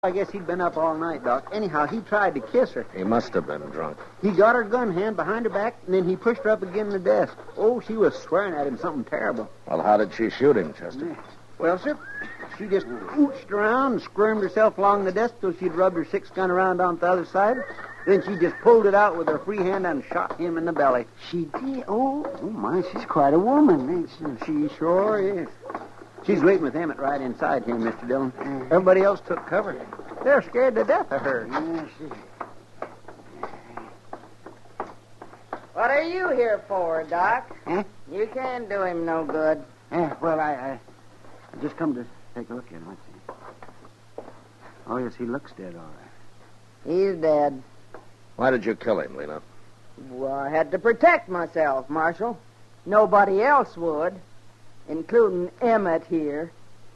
I guess he'd been up all night, Doc. Anyhow, he tried to kiss her. He must have been drunk. He got her gun hand behind her back, and then he pushed her up against the desk. Oh, she was swearing at him something terrible. Well, how did she shoot him, Chester? Well, sir, she just ooched around and squirmed herself along the desk till she'd rubbed her 6-gun around on the other side. Then she just pulled it out with her free hand and shot him in the belly. She did? Oh, my, she's quite a woman, ain't she? She sure is. She's waiting with Emmett right inside here, Mr. Dillon. Everybody else took cover. They're scared to death of her. Yes, What are you here for, Doc? Huh? You can't do him no good. Well, I just come to take a look at him. Let's see. Oh, yes, he looks dead, all right. He's dead. Why did you kill him, Lena? Well, I had to protect myself, Marshal. Nobody else would, including Emmett here.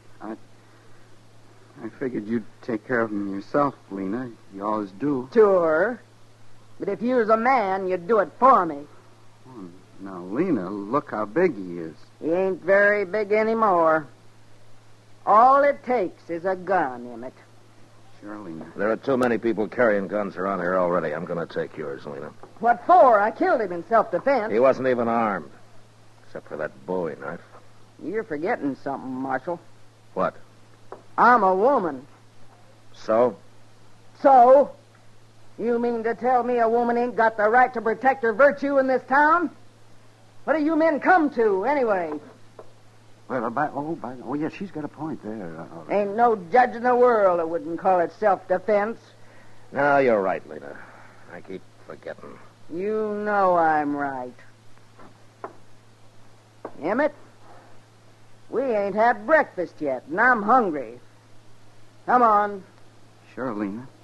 I figured you'd take care of him yourself, Lena. You always do. Sure. But if you was a man, you'd do it for me. Oh, now, Lena, look how big he is. He ain't very big anymore. All it takes is a gun, Emmett. Sure, Lena. There are too many people carrying guns around here already. I'm going to take yours, Lena. What for? I killed him in self-defense. He wasn't even armed, except for that Bowie knife. You're forgetting something, Marshal. What? I'm a woman. So? So? You mean to tell me a woman ain't got the right to protect her virtue in this town? What do you men come to, anyway? Well, yes, she's got a point there. Ain't no judge in the world that wouldn't call it self-defense. No, you're right, Lena. I keep forgetting. You know I'm right. Emmett, we ain't had breakfast yet, and I'm hungry. Come on. Sure, Lena.